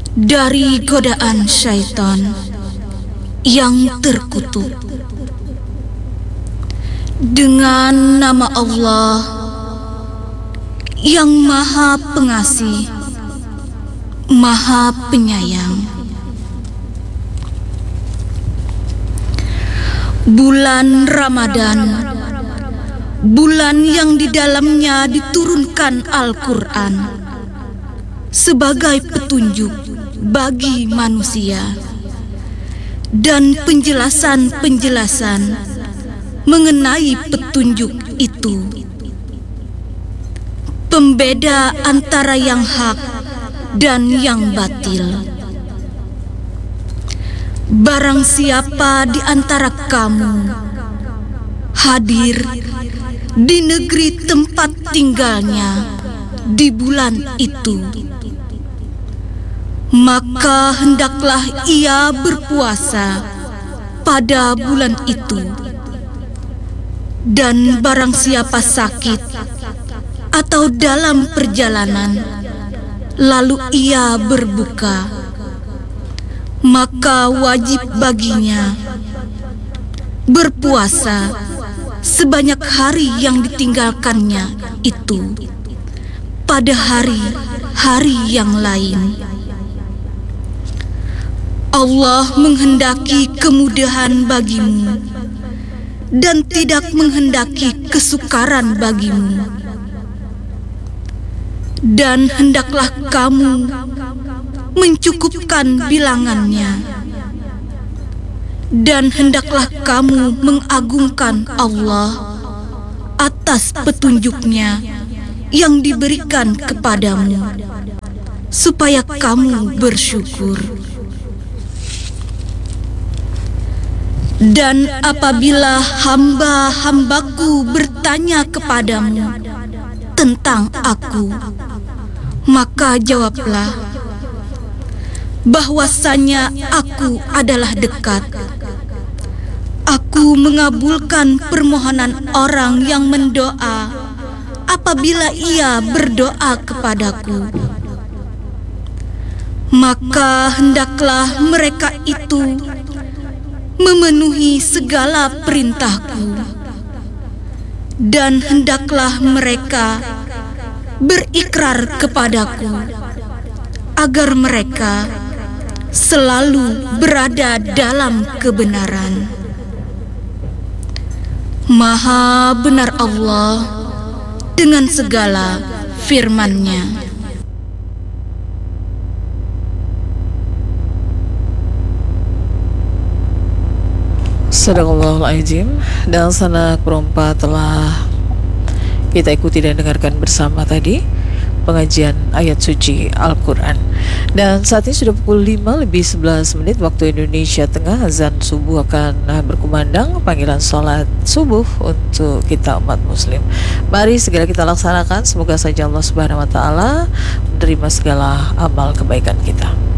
dari godaan syaitan yang terkutuk. Dengan nama Allah yang Maha Pengasih, Maha Penyayang. Bulan Ramadan, bulan yang di dalamnya diturunkan Al-Quran sebagai petunjuk bagi manusia dan penjelasan-penjelasan mengenai petunjuk itu, pembeda antara yang hak dan yang batil. Barang siapa di antara kamu hadir di negeri tempat tinggalnya di bulan itu, maka hendaklah ia berpuasa pada bulan itu. Dan barang siapa sakit atau dalam perjalanan, lalu ia berbuka, maka wajib baginya berpuasa sebanyak hari yang ditinggalkannya itu pada hari-hari yang lain. Allah menghendaki kemudahan bagimu dan tidak menghendaki kesukaran bagimu. Dan hendaklah kamu mencukupkan bilangannya, dan hendaklah kamu mengagungkan Allah atas petunjuknya yang diberikan kepadamu, supaya kamu bersyukur. Dan apabila hamba-hambaku bertanya kepadamu tentang aku, maka jawablah bahwasanya aku adalah dekat. Aku mengabulkan permohonan orang yang mendoa apabila ia berdoa kepadaku. Maka hendaklah mereka itu memenuhi segala perintahku, dan hendaklah mereka berikrar kepadaku agar mereka selalu berada dalam kebenaran. Maha benar Allah dengan segala firman-Nya. Sadaqallahul azim. Dan sanak perompa telah kita ikuti dan dengarkan bersama tadi pengajian ayat suci Al-Quran. Dan saat ini sudah pukul 5:11 waktu Indonesia Tengah. Azan subuh akan berkumandang, panggilan sholat subuh untuk kita umat muslim. Mari segera kita laksanakan. Semoga saja Allah Subhanahu wa ta'ala menerima segala amal kebaikan kita.